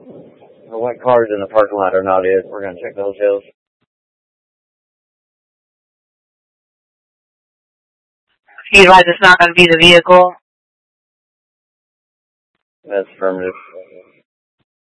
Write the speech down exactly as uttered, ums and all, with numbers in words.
The white cars in the parking lot are not it. We're going to check those hills. You advise it's not going to be the vehicle? That's affirmative.